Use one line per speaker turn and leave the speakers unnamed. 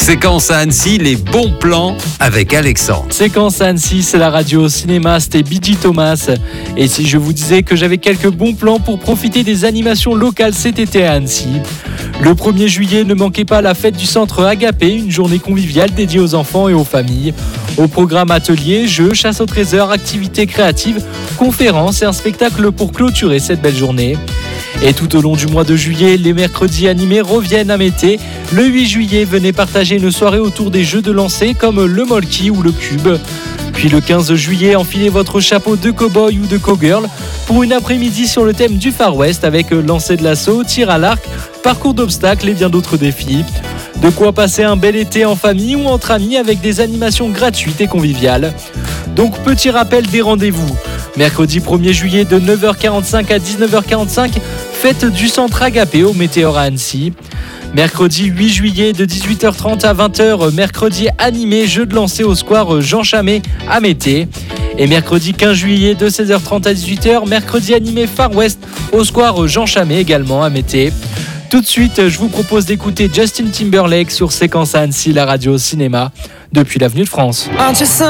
Séquence à Annecy, les bons plans avec Alexandre.
Séquence à Annecy, c'est la radio cinéma, c'était BG Thomas. Et si je vous disais que j'avais quelques bons plans pour profiter des animations locales cet été à Annecy. Le 1er juillet, ne manquez pas la fête du centre Agapé, une journée conviviale dédiée aux enfants et aux familles. Au programme ateliers, jeux, chasse au trésor, activités créatives, conférences et un spectacle pour clôturer cette belle journée. Et tout au long du mois de juillet, les mercredis animés reviennent à Mété. Le 8 juillet, venez partager une soirée autour des jeux de lancer comme le Molki ou le Cube. Puis le 15 juillet, enfilez votre chapeau de cow-boy ou de cow-girl pour une après-midi sur le thème du Far West avec lancer de l'assaut, tir à l'arc, parcours d'obstacles et bien d'autres défis. De quoi passer un bel été en famille ou entre amis avec des animations gratuites et conviviales. Donc petit rappel des rendez-vous. Mercredi 1er juillet de 9h45 à 19h45, fête du centre Agapé au Météor à Annecy. Mercredi 8 juillet de 18h30 à 20h, mercredi animé jeu de lancer au square Jean Chamet à Mété. Et mercredi 15 juillet de 16h30 à 18h, mercredi animé Far West au square Jean Chamet également à Mété. Tout de suite, je vous propose d'écouter Justin Timberlake sur Séquence à Annecy, la radio cinéma, depuis l'avenue de France.